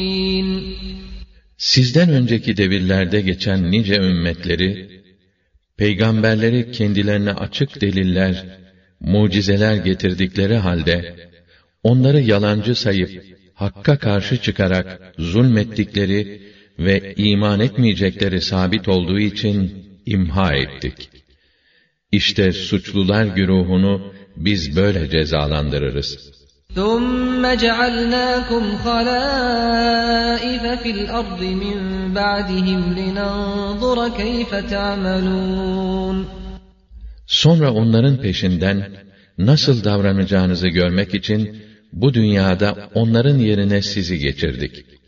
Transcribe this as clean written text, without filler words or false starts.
Sizden önceki devirlerde geçen nice ümmetleri, peygamberleri kendilerine açık deliller, mucizeler getirdikleri halde, onları yalancı sayıp, hakka karşı çıkarak zulmettikleri ve iman etmeyecekleri sabit olduğu için imha ettik. İşte suçlular güruhunu biz böyle cezalandırırız. ثُمَّ جَعَلْنَاكُمْ خَلَائِفَ فِي الْأَرْضِ مِنْ بَعْدِهِمْ لِنَنْظُرَ كَيْفَ تَعْمَلُونَ Sonra onların peşinden nasıl davranacağınızı görmek için bu dünyada onların yerine sizi geçirdik.